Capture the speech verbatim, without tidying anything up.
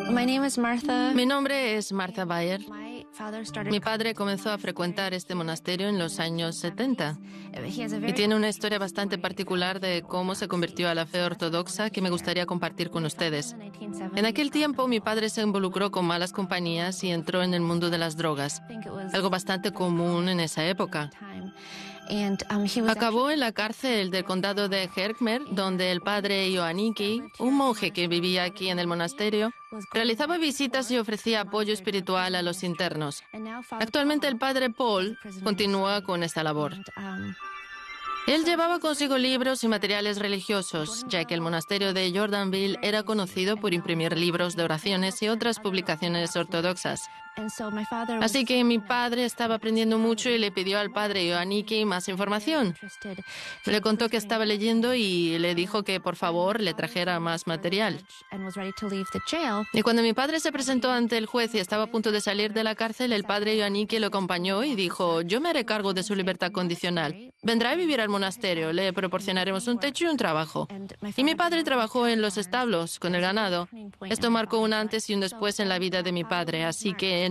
My name is Martha. Mi nombre es Martha Bayer. My father started Mi padre comenzó a frecuentar este monasterio en los años setenta He has a y very tiene una historia bastante particular de cómo se convirtió a la fe ortodoxa que me gustaría compartir con ustedes. En aquel tiempo mi padre se involucró con malas compañías y entró en el mundo de las drogas, algo bastante común en esa época. And, um, he was Acabó en la cárcel del condado de Herkmer, donde el padre Ioanniki, un monje que vivía aquí en el monasterio, realizaba visitas y ofrecía apoyo espiritual a los internos. Actualmente el padre Paul continúa con esta labor. um, Él llevaba consigo libros y materiales religiosos, ya que el monasterio de Jordanville era conocido por imprimir libros de oraciones y otras publicaciones ortodoxas. and so my father was Así que mi padre estaba aprendiendo mucho y le pidió al padre Ioanniki más información. interested. Le contó que estaba leyendo y le dijo que por favor le trajera más material. And was ready to leave the jail. Y cuando mi padre se presentó ante el juez y estaba a punto de salir de la cárcel, el padre Ioanniki lo acompañó y dijo: yo me haré cargo de su libertad condicional. Vendrá a vivir al monasterio, le proporcionaremos un techo y un trabajo. Y mi padre trabajó en los establos, con el ganado. Esto marcó un antes y un después en la vida de mi padre, así que